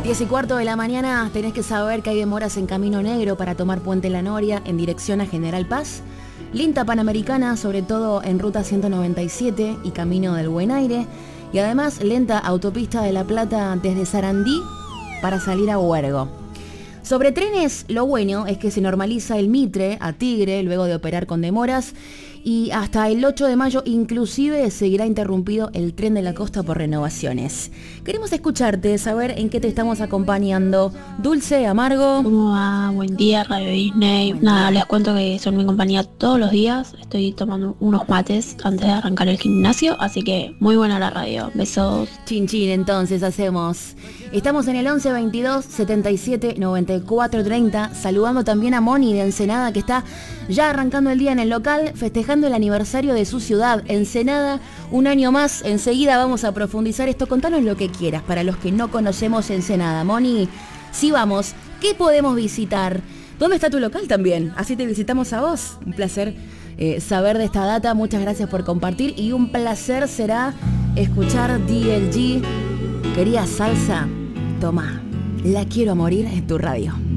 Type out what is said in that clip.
10:15 de la mañana, tenés que saber que hay demoras en Camino Negro para tomar Puente La Noria en dirección a General Paz. Linta Panamericana, sobre todo en Ruta 197 y Camino del Buen Aire. Y además lenta Autopista de La Plata desde Sarandí para salir a Huergo. Sobre trenes, lo bueno es que se normaliza el Mitre a Tigre luego de operar con demoras. Y hasta el 8 de mayo inclusive seguirá interrumpido el tren de la costa por renovaciones. Queremos escucharte, saber en qué te estamos acompañando. Dulce, Amargo. ¿Cómo va? Buen día, Radio Disney. Nada, les cuento que son mi compañía todos los días. Estoy tomando unos mates antes de arrancar el gimnasio, así que muy buena la radio. Besos. Chin chin, entonces hacemos. Estamos en el 11 22 77 94 30. Saludando también a Moni de Ensenada, que está ya arrancando el día en el local, festejando el aniversario de su ciudad, Ensenada, un año más. Enseguida vamos a profundizar esto. Contanos lo que quieras para los que no conocemos Ensenada. Moni, sí vamos, ¿qué podemos visitar? ¿Dónde está tu local también? Así te visitamos a vos. Un placer saber de esta data. Muchas gracias por compartir y un placer será escuchar DLG. ¿Querías salsa? Toma, la quiero a morir en tu radio.